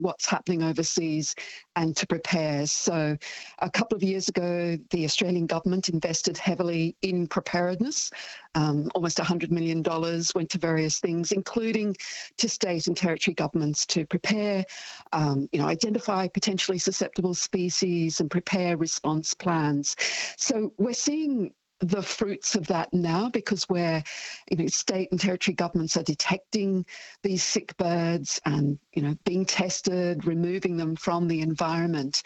what's happening overseas and to prepare. So a couple of years ago, the Australian government invested heavily in preparedness. Almost $100 million went to various things, including to state and territory governments to prepare, identify potentially susceptible species and prepare response plans. So we're seeing the fruits of that now, because where state and territory governments are detecting these sick birds and being tested, removing them from the environment.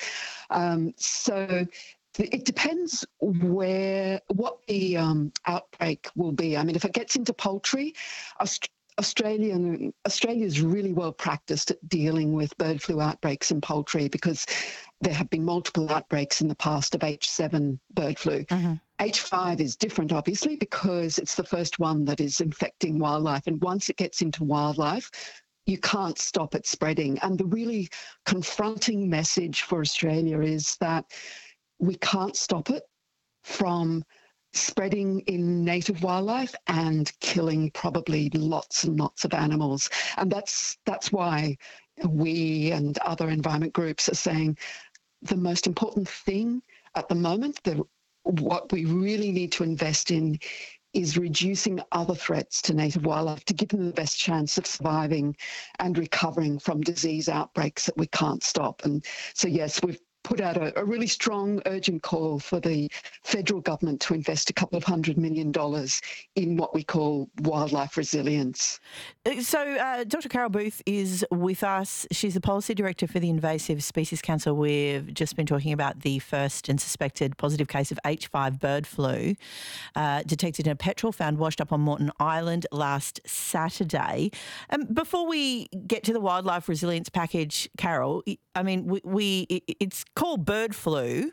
So it depends what the outbreak will be. I mean, if it gets into poultry, Australia is really well practiced at dealing with bird flu outbreaks in poultry, because there have been multiple outbreaks in the past of H7 bird flu. H5 is different, obviously, because it's the first one that is infecting wildlife. And once it gets into wildlife, you can't stop it spreading. And the really confronting message for Australia is that we can't stop it from spreading in native wildlife and killing probably lots and lots of animals. And that's why we and other environment groups are saying the most important thing at the moment, what we really need to invest in, is reducing other threats to native wildlife to give them the best chance of surviving and recovering from disease outbreaks that we can't stop. And so, yes, we've put out a really strong, urgent call for the federal government to invest $200 million in what we call wildlife resilience. So Dr. Carol Booth is with us. She's the Policy Director for the Invasive Species Council. We've just been talking about the first and suspected positive case of H5 bird flu detected in a petrel found washed up on Moreton Island last Saturday. Before we get to the wildlife resilience package, Carol, I mean, it's called bird flu,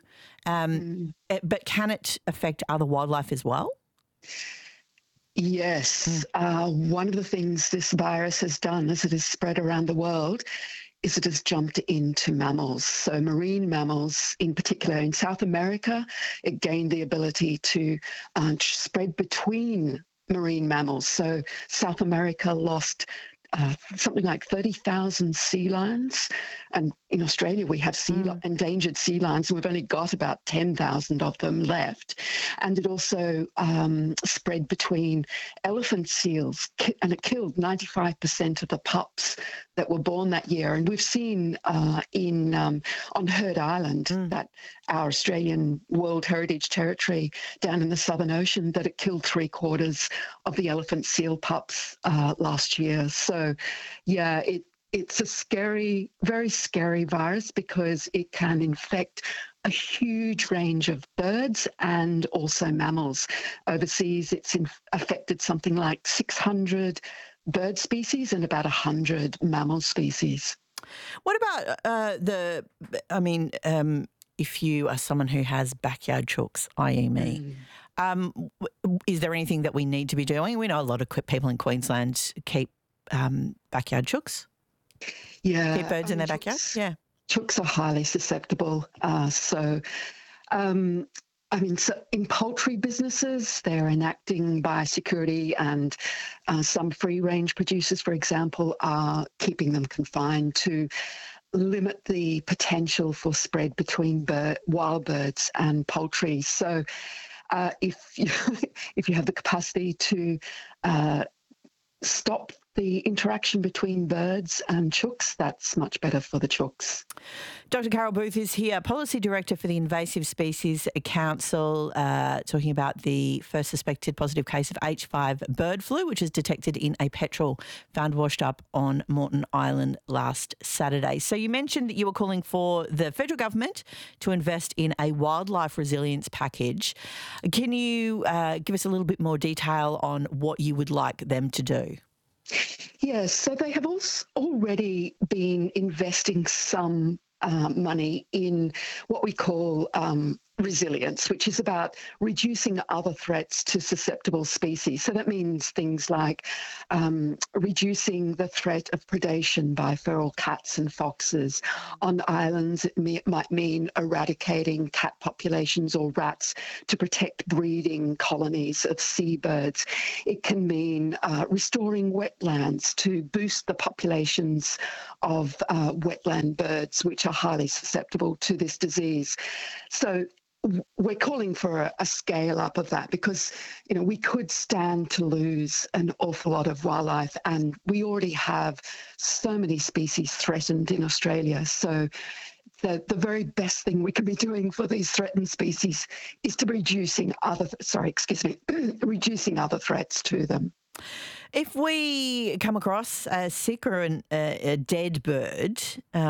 but can it affect other wildlife as well? Yes. One of the things this virus has done as it has spread around the world is it has jumped into mammals. So marine mammals, in particular in South America, it gained the ability to spread between marine mammals. So South America lost something like 30,000 sea lions. And in Australia, we have endangered sea lions, and we've only got about 10,000 of them left. And it also spread between elephant seals, and it killed 95% of the pups that were born that year. And we've seen on Heard Island, that our Australian World Heritage Territory down in the Southern Ocean, that it killed 3/4 of the elephant seal pups last year. So, yeah, it's a scary, very scary virus, because it can infect a huge range of birds and also mammals. Overseas, it's affected something like 600 bird species and about 100 mammal species. What about if you are someone who has backyard chooks, i.e. me, is there anything that we need to be doing? We know a lot of people in Queensland keep backyard chooks. Yeah. Keep birds in their backyard? Yeah. Chooks are highly susceptible. So in poultry businesses, they're enacting biosecurity, and some free-range producers, for example, are keeping them confined to limit the potential for spread between wild birds and poultry. So if you have the capacity to stop the interaction between birds and chooks, that's much better for the chooks. Dr. Carol Booth is here, Policy Director for the Invasive Species Council, talking about the first suspected positive case of H5 bird flu, which is detected in a petrel found washed up on Moreton Island last Saturday. So you mentioned that you were calling for the federal government to invest in a wildlife resilience package. Can you give us a little bit more detail on what you would like them to do? Yes, so they have already been investing some money in what we call resilience, which is about reducing other threats to susceptible species. So that means things like reducing the threat of predation by feral cats and foxes. On islands, it might mean eradicating cat populations or rats to protect breeding colonies of seabirds. It can mean restoring wetlands to boost the populations of wetland birds, which are highly susceptible to this disease. So we're calling for a scale up of that because, we could stand to lose an awful lot of wildlife, and we already have so many species threatened in Australia. So the very best thing we can be doing for these threatened species is to reducing other threats to them. If we come across a sick or a dead bird,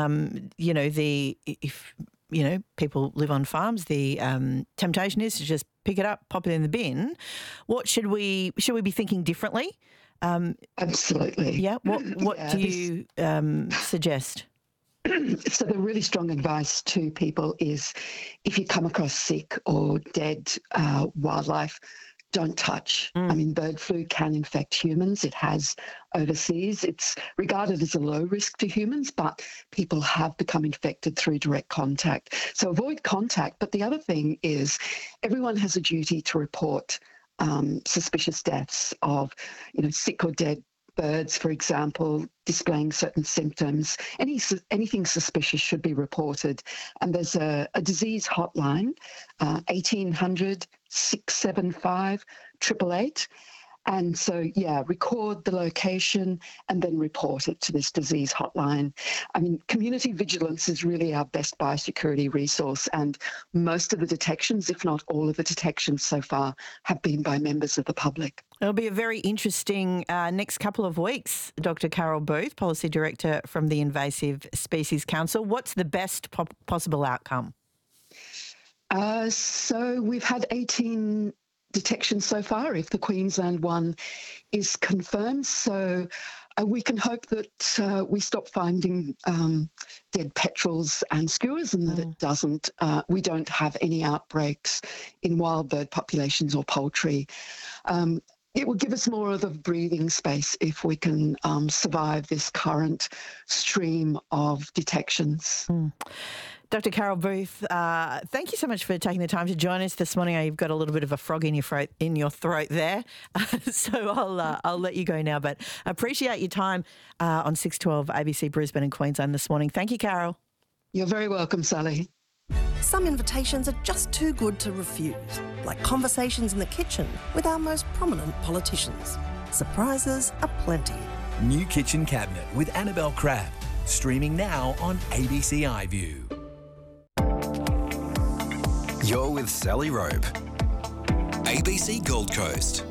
people live on farms, the temptation is to just pick it up, pop it in the bin. What should we be thinking differently? Absolutely. Yeah. What do you suggest? So the really strong advice to people is if you come across sick or dead wildlife, don't touch. I mean, bird flu can infect humans. It has overseas. It's regarded as a low risk to humans, but people have become infected through direct contact. So avoid contact. But the other thing is everyone has a duty to report suspicious deaths of, sick or dead birds, for example, displaying certain symptoms. Anything suspicious should be reported. And there's a disease hotline, 1800 675 888. And so, record the location and then report it to this disease hotline. I mean, community vigilance is really our best biosecurity resource, and most of the detections, if not all of the detections so far, have been by members of the public. It'll be a very interesting next couple of weeks. Dr. Carol Booth, Policy Director from the Invasive Species Council. What's the best possible outcome? So we've had 18 detections so far, if the Queensland one is confirmed. So we can hope that we stop finding dead petrels and skuas, and that it doesn't. We don't have any outbreaks in wild bird populations or poultry. It will give us more of a breathing space if we can survive this current stream of detections. Dr. Carol Booth, thank you so much for taking the time to join us this morning. You've got a little bit of a frog in your throat there, so I'll let you go now. But appreciate your time on 612 ABC Brisbane and Queensland this morning. Thank you, Carol. You're very welcome, Sally. Some invitations are just too good to refuse, like conversations in the kitchen with our most prominent politicians. Surprises are plenty. New Kitchen Cabinet with Annabelle Crabb, streaming now on ABC iView. You're with Sally Rope, ABC Gold Coast.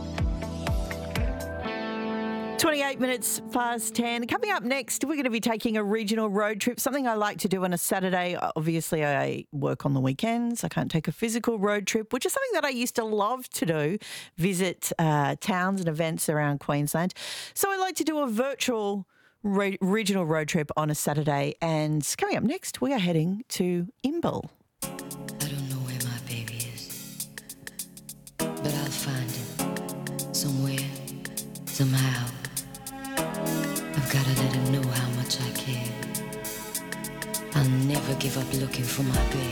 28 minutes past 10. Coming up next, we're going to be taking a regional road trip, something I like to do on a Saturday. Obviously, I work on the weekends. I can't take a physical road trip, which is something that I used to love to do, visit towns and events around Queensland. So I like to do a virtual regional road trip on a Saturday. And coming up next, we are heading to Imbil. I don't know where my baby is, but I'll find him somewhere, somehow. I've got to let him know how much I care. I'll never give up looking for my baby.